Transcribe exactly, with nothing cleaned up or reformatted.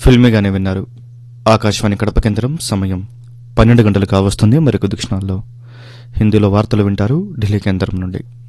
ఫిల్మీగానే విన్నారు. ఆకాశవాణి కడప కేంద్రం. సమయం పన్నెండు గంటలు కావస్తుంది. మరికొద్ది క్షణాల్లో హిందీలో వార్తలు వింటారు ఢిల్లీ కేంద్రం నుండి.